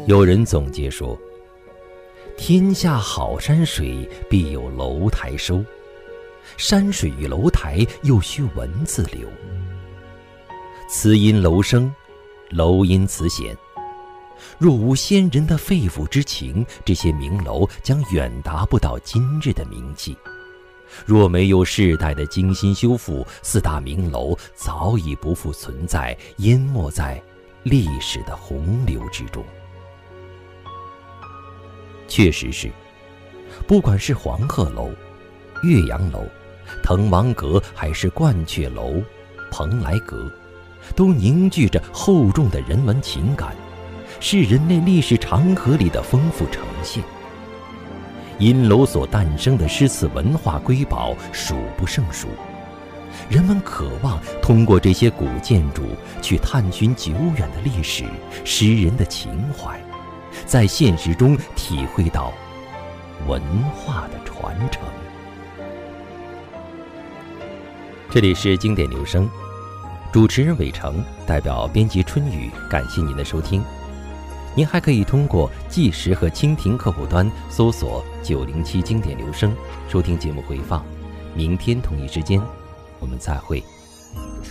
有人总结说，天下好山水，必有楼台收。山水与楼台，又须文字流。词因楼生，楼因词显。若无先人的肺腑之情，这些名楼将远达不到今日的名气。若没有世代的精心修复，四大名楼早已不复存在，淹没在历史的洪流之中。确实是，不管是黄鹤楼、岳阳楼、滕王阁，还是鹳雀楼、蓬莱阁，都凝聚着厚重的人文情感，是人类历史长河里的丰富呈现。因楼所诞生的诗词文化瑰宝数不胜数，人们渴望通过这些古建筑去探寻久远的历史、诗人的情怀，在现实中体会到文化的传承。这里是经典留声，主持人伟成，代表编辑春雨，感谢您的收听。您还可以通过即时和蜻蜓客户端搜索907经典留声，收听节目回放。明天同一时间，我们再会。